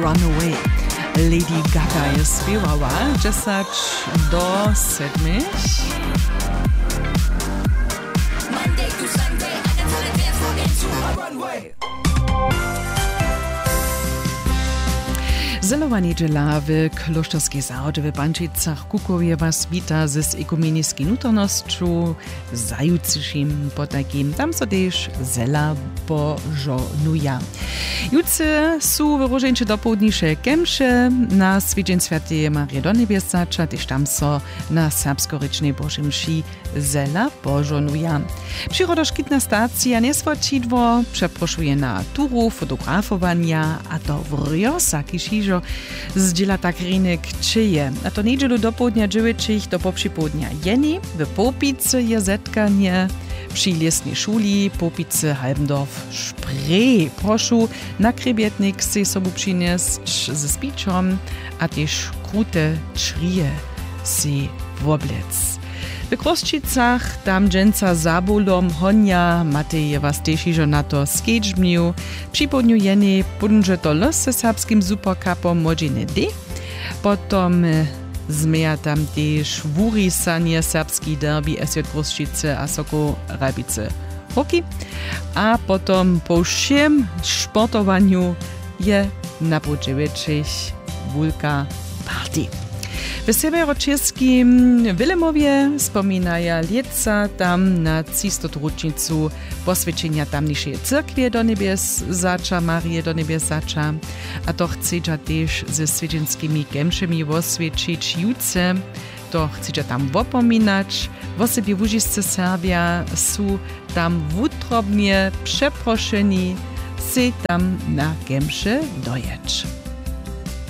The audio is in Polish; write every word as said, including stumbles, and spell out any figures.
Runaway. Lady Gaga je śpiewała dziesięć do siedmiu. Zelowa niedziela w Klosztorskiej Zachodzie w Pančicach Kukowie was wita z ekumenicką nutornością, zajutrzejszym potakim. Tam so też zela pożonuje. Jutce są w różnicze dopołudnisze kemsze na Swiedzeń Świętej Marii do Niebiesača, też tam so na serbskorycznej Bożej mši zela pożonuje. Przyrodoszkitna stacja nieswočidło przeproszuje na turu fotografowania, a to w Riosa Kishiżo zdziela tak rynek czyje. A to niedzielu do południa dziewięćich do poprzypołudnia jeni. W Popicy je zetkanie przy lesnej szuli Popicy Halbendorf Spree. Proszę na krebietnik se sobu przynieść ze spiczom, a też krute czrije si woblec. W Kroščicach tam dżęca zabulom honia Mateje was tešižo na to skedžbniu. Připodňu jeny budnže to los se serbskim supercupom modžine D. Potom zmeja tam tež wurisanie serbski derby S J Kroščice a Soko Rabice hockey. A potom po všem športovanju je na podževečich wulka party. W severoczeskim Wilemowie wspominaja Lieca tam na trzystu rocznicu poswięcenia tamniejszej cyrkwie do Niebiesača, Marii do Niebiesača, a to chcedza też ze swiedźenskimi gemszemi oswiecić jutce, to chcedza tam wopominać, w osobie wużisce Serbia są tam wutrobnie przeproszeni, se tam na gemsze dojeć.